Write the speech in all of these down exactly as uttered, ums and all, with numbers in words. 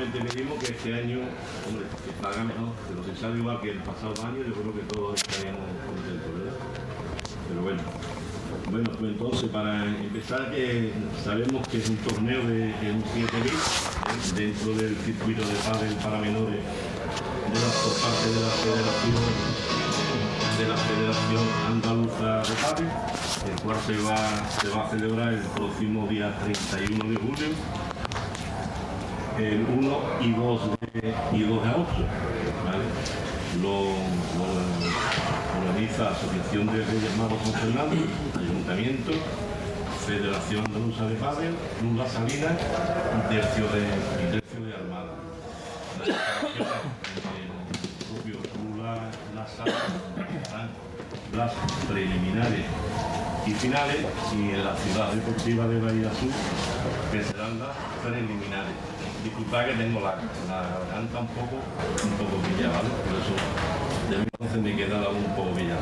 solamente pedimos que este año, hombre, que salga mejor, pero si sale igual que el pasado año, yo creo que todos estaríamos contentos, ¿verdad? Pero bueno. Bueno, pues entonces, para empezar, que sabemos que es un torneo de, de un siete mil dentro del circuito de pádel para menores de la, por parte de la Federación de la Federación Andaluza de Pádel, el cual se va, se va a celebrar el próximo día treinta y uno de julio, el uno y dos de, y dos de agosto, ¿vale? Lo, lo organiza Asociación de Reyes Magos San Fernando, Ayuntamiento, Federación Andaluza de Pádel, Club La Salina y Tercio de, y Tercio de Armada. La instalación del propio Club La, La Salina, las preliminares y finales, y en la ciudad deportiva de Bahía Sur, que serán las preliminares. Disculpad que tengo la, la garganta un poco, un poco pillada, ¿vale? Por eso de mí entonces me queda la un poco pillada.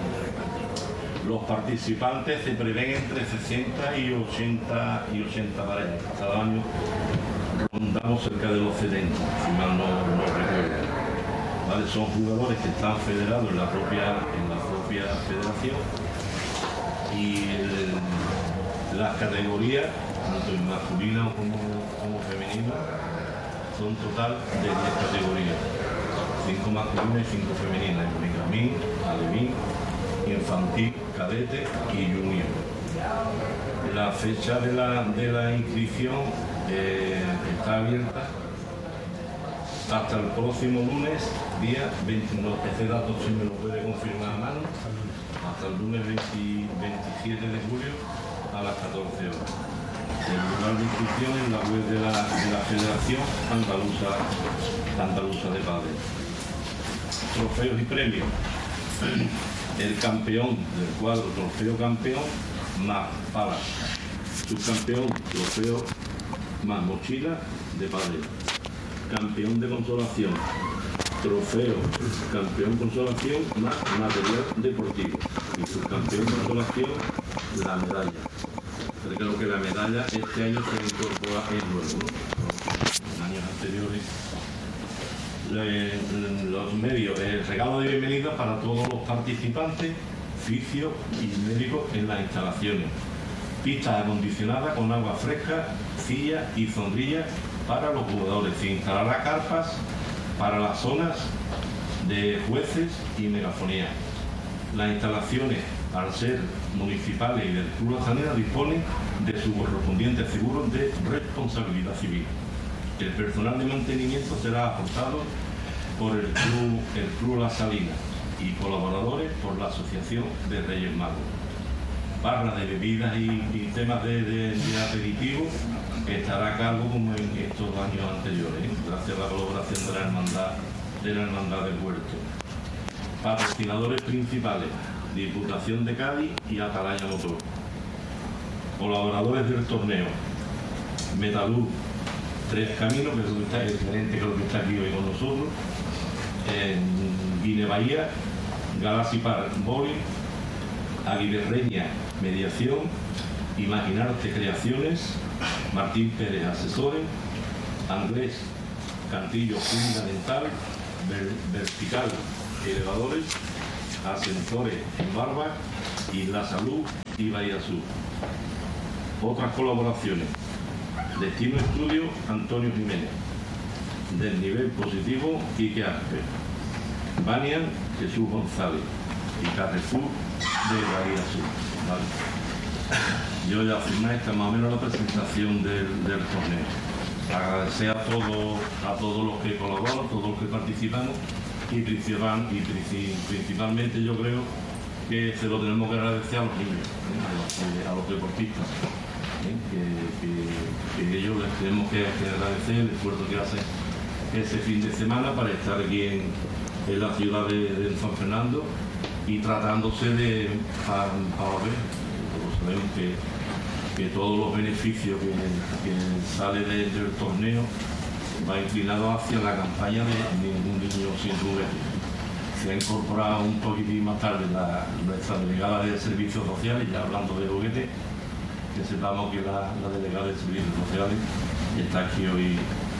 Los participantes se prevén entre sesenta y ochenta y ochenta parejas. Cada año rondamos cerca de los setenta, si mal no, no recuerdo. ¿Vale? Son jugadores que están federados en la propia, en la propia federación, y el, las categorías, tanto en masculina como, como femenina, son total de diez categorías, cinco masculinas y cinco femeninas, en Benjamín, Alevín, infantil, cadete y junior. La fecha de la, de la inscripción eh, está abierta hasta el próximo lunes, día veintinueve, este dato sí me lo puede confirmar a mano, hasta el lunes veinte, veintisiete de julio a las catorce horas. El lugar de inscripción en la web de la, de la Federación Andaluza, Andaluza de Pádel. Trofeos y premios. El campeón del cuadro, trofeo campeón, más pala. Subcampeón, trofeo más mochila de pádel. Campeón de consolación, trofeo, campeón consolación más material deportivo. Y subcampeón de consolación, la medalla. Pero creo que la medalla este año se incorpora en nuevo, ¿no? En años anteriores. Le, los medios, el regalo de bienvenida para todos los participantes, fisios y médicos en las instalaciones. Pistas acondicionadas con agua fresca, sillas y sombrillas para los jugadores. Se instalará carpas para las zonas de jueces y megafonía. Las instalaciones, al ser municipales y del Club La Salina, disponen de sus correspondientes seguros de responsabilidad civil. El personal de mantenimiento será aportado por el Club, el Club La Salina y colaboradores por la Asociación de Reyes Magos. Barra de bebidas y, y temas de, de, de aperitivo estará a cargo como en estos años anteriores, ¿eh? Gracias a la colaboración de la Hermandad, de la Hermandad del Huerto. Patrocinadores principales: Diputación de Cádiz y Atalaya Motor. Colaboradores del torneo: Metalur, Tres Caminos, que es lo que está, el gerente que, lo que está aquí hoy con nosotros, en Guinea Bahía, Galaxy Park Bowling, Aguiberreña Mediación, Imaginarte Creaciones, Martín Pérez Asesores, Andrés Cantillo Fundamental, Ver, Vertical Elevadores, Ascensores en Barba y La Salud y Bahía Sur. Otras colaboraciones: Destino Estudio, Antonio Jiménez. Del Nivel Positivo, Quique Aspe. Banian, Jesús González. Y Carrefour de Bahía Sur. ¿Vale? Yo ya firmé esta más o menos la presentación del, del torneo. Agradecer a todos, a todos los que colaboran, a todos los que participamos, y, principal, y principalmente yo creo que se lo tenemos que agradecer a los niños, ¿eh? a, los, a los deportistas. ¿Eh? Que, que, que ellos les tenemos que, que agradecer el esfuerzo que hacen ese fin de semana para estar aquí en, en la ciudad de, de San Fernando, y tratándose de, para, para ver, todos sabemos que, que todos los beneficios que, que sale de, del torneo va inclinado hacia la campaña de Ningún Niño Sin Juguete. Se ha incorporado un poquitín más tarde la, nuestra delegada de Servicios Sociales, ya hablando de juguete, que sepamos que la, la delegada de Servicios Sociales está aquí hoy,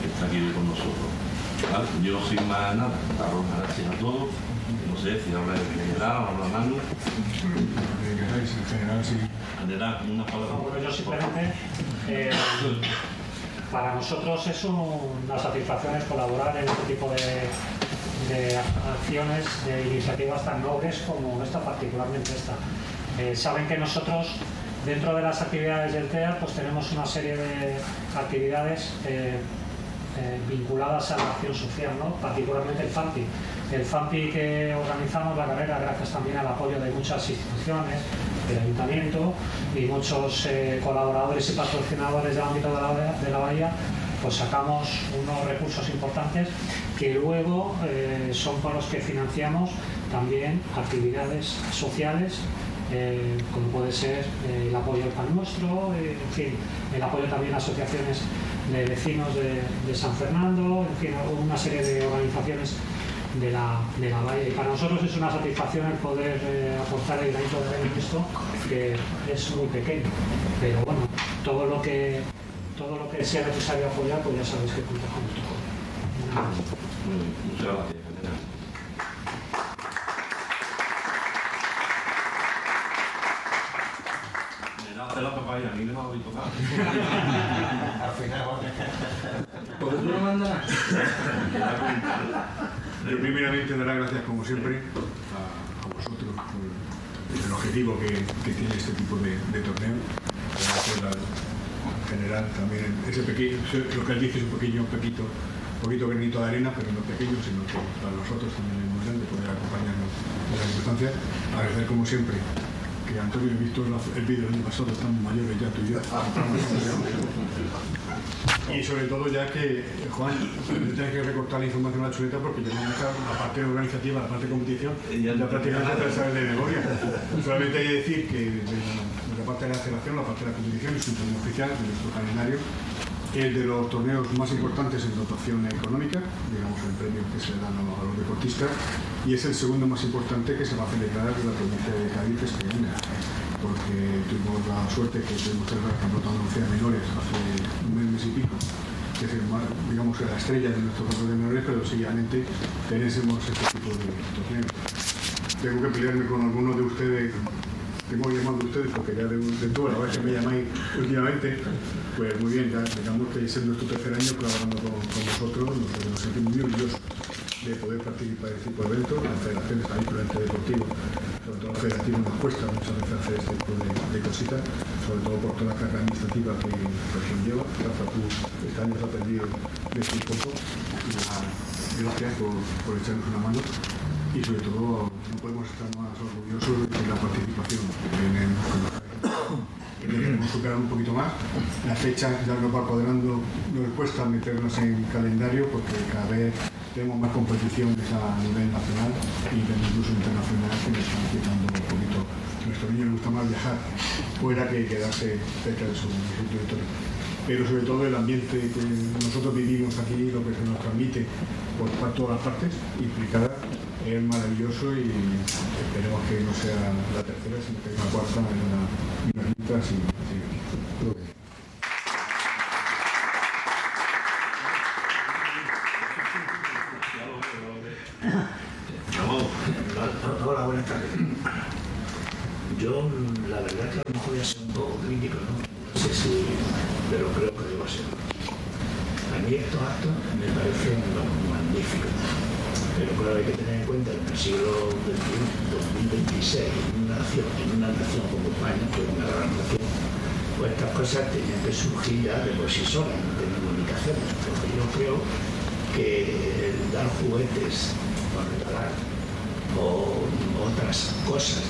que está aquí con nosotros. ¿Vale? Yo sin más nada, daros las gracias a todos. No sé si habla de general o habla Manu. En general, sí. General, unas palabras. No, bueno, yo simplemente, eh, para nosotros es una satisfacción es colaborar en este tipo de, de acciones, de iniciativas tan nobles como esta, particularmente esta. Eh, saben que nosotros, dentro de las actividades del T E A, pues tenemos una serie de actividades eh, eh, vinculadas a la acción social, ¿no? Particularmente el FAMPI. El FAMPI que organizamos la carrera, gracias también al apoyo de muchas instituciones, del Ayuntamiento y muchos eh, colaboradores y patrocinadores del ámbito de la, de la Bahía, pues sacamos unos recursos importantes que luego eh, son con los que financiamos también actividades sociales, eh, como puede ser eh, el apoyo al Pan Nuestro, eh, en fin, el apoyo también a asociaciones de vecinos de, de San Fernando, en fin, una serie de organizaciones de la, de la Bahía. Y para nosotros es una satisfacción el poder eh, aportar el granito de arena en esto, que es muy pequeño, pero bueno, todo lo que todo lo que sea necesario apoyar, pues ya sabéis que cuenta con nuestro apoyo. Muy bien, muchas gracias, general. General, hace la papaya, a mí no me habéis tocado. Al final, ¿Por qué tú no mandas? Yo primeramente dar las gracias, como siempre, a, a vosotros por el objetivo que, que tiene este tipo de, de torneo. Agradecer al general también ese pequeño, lo que él dice es un pequeño, pequito, poquito granito de arena, pero no pequeño, sino que para nosotros también es muy grande poder acompañarnos en las circunstancias. Agradecer, como siempre, que Antonio, he visto el vídeo del año pasado, estamos mayores ya tú y yo. Y sobre todo ya que, Juan, tienes que recortar la información a la chuleta porque ya la parte organizativa, la parte de competición, ya, ya prácticamente te la sabes de memoria. Solamente hay que decir que de la, de la parte de la aceleración, la parte de la competición es un torneo oficial de nuestro calendario, es de los torneos más importantes en dotación económica, digamos el premio que se dan a los deportistas, y es el segundo más importante que se va a celebrar en la provincia de Cádiz este año, porque tuvimos la suerte que pudimos celebrar el Campeonato de Andalucía de Menores hace un mes, mes y pico, que es el, digamos, la estrella de nuestro campeonato de menores, pero seguidamente tenemos este tipo de torneos. Tengo que pelearme con algunos de ustedes, tengo que llamar de ustedes porque ya de, de todo, la vez que me llamáis últimamente, pues muy bien, ya digamos que es nuestro tercer año colaborando con, con vosotros, nos, nos sentimos muy orgullosos de poder participar en este tipo de eventos. La federación está ahí, pero el ente deportivo, sobre todo la federación, nos cuesta muchas veces hacer este tipo de, de cositas, sobre todo por toda la carga administrativa que, que conlleva. Rafa, tú este año has aprendido de esto un poco, y gracias por, por echarnos una mano, y sobre todo no podemos estar más orgullosos de la participación que tenemos con la federación. Queremos superar un poquito más. La fecha ya nos va cuadrando, nos cuesta meternos en calendario porque cada vez tenemos más competiciones a nivel nacional y incluso internacional que nos están quitando un poquito. A nuestros niños les gusta más viajar fuera que quedarse cerca de su, de su territorio. Pero sobre todo el ambiente que nosotros vivimos aquí, lo que se nos transmite por todas las partes implicadas, es maravilloso y esperemos que no sea la tercera, sino que una cuarta en una, una quinta, así, así creo que. Hola, buenas tardes. Yo, la verdad que a lo mejor voy a ser un poco crítico, ¿no? No sé si, pero creo que debo ser. A mí estos actos me parecen magníficos. Pero claro, hay que tener en cuenta que en el siglo veintiuno, dos mil veintiséis, en una nación, en una nación como España, que es una gran nación, pues estas cosas tenían que surgir ya de por sí solas, no tenían limitaciones. Porque yo creo que el dar juguetes o regalar o otras cosas,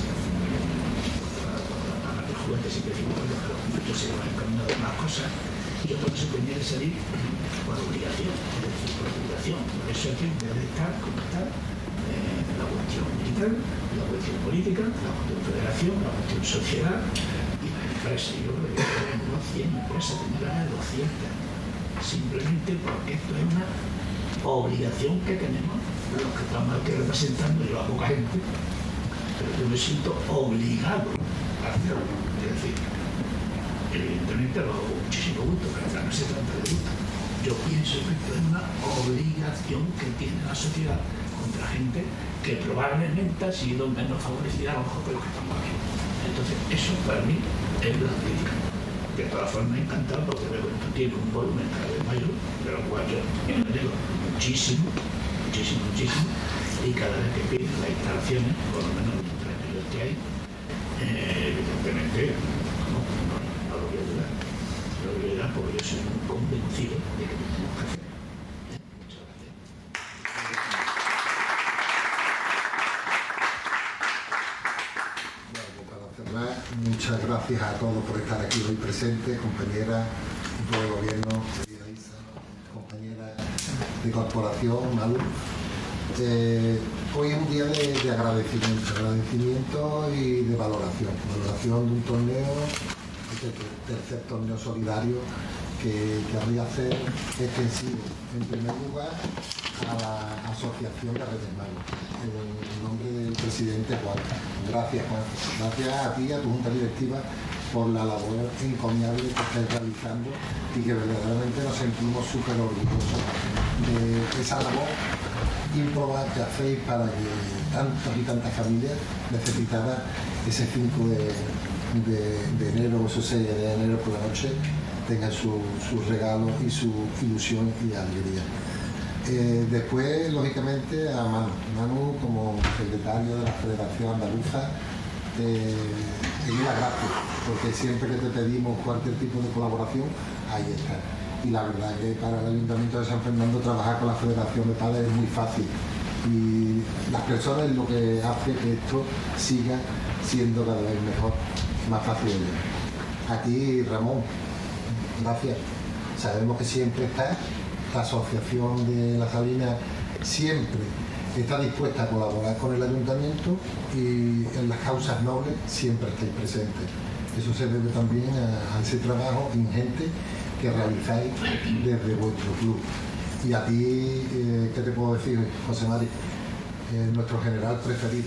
además de juguetes y decimos, pero yo se van encaminando más cosas, yo creo que se tenía que salir por obligación, es decir, por obligación. Por eso aquí debe estar como está eh, la cuestión militar, la cuestión política, la cuestión federación, la cuestión sociedad y la empresa. Yo creo que tenemos cien empresas, tendrán de doscientas, simplemente porque esto es una obligación que tenemos los que estamos aquí representando, y a poca gente, pero yo me siento obligado a hacerlo. Es decir, evidentemente lo hago con muchísimo gusto, pero no se trata de gusto. yo pienso que esto es una obligación que tiene la sociedad contra gente que probablemente ha sido menos favorecida a lo mejor que los que estamos aquí. Entonces, eso para mí es la crítica. De todas formas, encantado porque veo que esto tiene un volumen cada vez mayor, de lo cual yo me alegro muchísimo, muchísimo, muchísimo, y cada vez que piden las instalaciones, por lo menos mientras yo esté ahí, eh, evidentemente no, no, no lo voy a ayudar. No lo voy a ayudar porque yo soy muy convencido de que tenemos que hacer. ¿Eh? Muchas gracias. Muchas gracias a todos por estar aquí hoy presentes, compañeras de gobierno, querida Isa, compañeras de corporación, Malu. Eh, hoy es un día de, de agradecimiento, agradecimiento y de valoración, valoración de un torneo, este tercer torneo solidario que, que habría que hacer extensivo, en primer lugar, a la Asociación de Redes Manos, en nombre del presidente Juan. Gracias, Juan. Gracias a ti y a tu junta directiva por la labor encomiable que estáis realizando y que verdaderamente nos sentimos súper orgullosos de esa labor ímproba que hacéis para que tantas y tantas familias necesitadas ese cinco de enero o ese seis de enero por la noche tengan sus su regalos y su ilusión y alegría. Eh, después, lógicamente, a Manu, Manu como secretario de la Federación Andaluza, eh, te doy las gracias, porque siempre que te pedimos cualquier tipo de colaboración, ahí está. Y la verdad que para el Ayuntamiento de San Fernando trabajar con la Federación de Padres es muy fácil. Y las personas es lo que hace que esto siga siendo cada vez mejor, más fácil de llevar. A ti, Ramón, gracias. Sabemos que siempre estás. La Asociación de La Salina siempre está dispuesta a colaborar con el Ayuntamiento y en las causas nobles siempre estáis presentes. Eso se debe también a, a ese trabajo ingente que realizáis desde vuestro club. Y a ti, eh, ¿qué te puedo decir, José Mari? Eh, nuestro general preferido.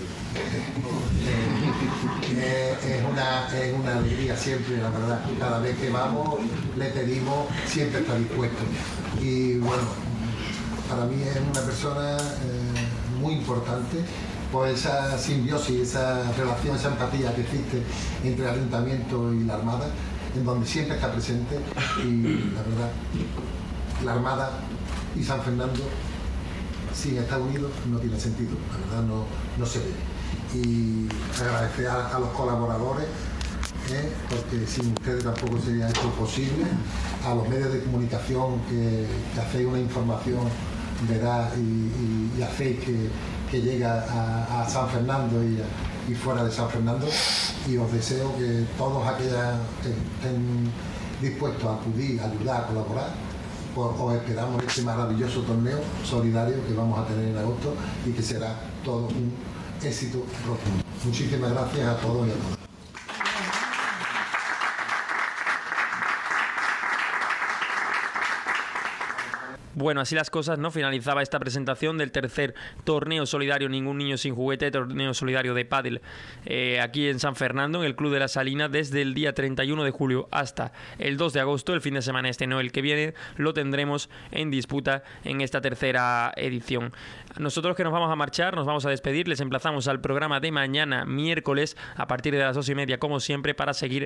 eh, es, una, es una alegría siempre, la verdad. Cada vez que vamos, le pedimos, siempre está dispuesto. Y bueno, para mí es una persona eh, muy importante por esa simbiosis, esa relación, esa empatía que existe entre el Ayuntamiento y la Armada, en donde siempre está presente. Y la verdad, la Armada y San Fernando sin estar unidos no tiene sentido, la verdad no, no se ve. Y agradecer a, a los colaboradores, ¿eh? porque sin ustedes tampoco sería esto posible, a los medios de comunicación que, que hacéis una información veraz y, y, y hacéis que, que llegue a, a San Fernando y, a, y fuera de San Fernando, y os deseo que todos aquellos que estén dispuestos a acudir, a ayudar, a colaborar, pues os esperamos este maravilloso torneo solidario que vamos a tener en agosto y que será todo un éxito rotundo. Muchísimas gracias a todos y a todas. Bueno, así las cosas, ¿no? Finalizaba esta presentación del tercer torneo solidario Ningún Niño Sin Juguete, torneo solidario de pádel eh, aquí en San Fernando, en el Club de la Salina, desde el día treinta y uno de julio hasta el dos de agosto, el fin de semana este, no el que viene, lo tendremos en disputa en esta tercera edición. Nosotros que nos vamos a marchar, nos vamos a despedir, les emplazamos al programa de mañana, miércoles, a partir de las dos y media, como siempre, para seguir